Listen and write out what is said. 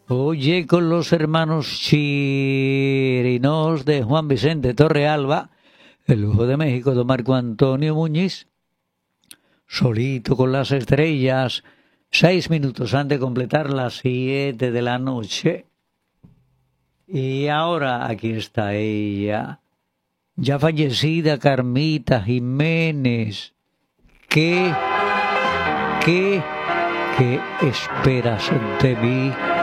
Oye, con los hermanos Chirinos de Juan Vicente Torrealba, el Lujo de México de Marco Antonio Muñiz, solito con las estrellas, 6 minutos antes de completar las 7 de la noche. Y ahora aquí está ella, ya fallecida, Carmita Jiménez. ¿Qué esperas de mí?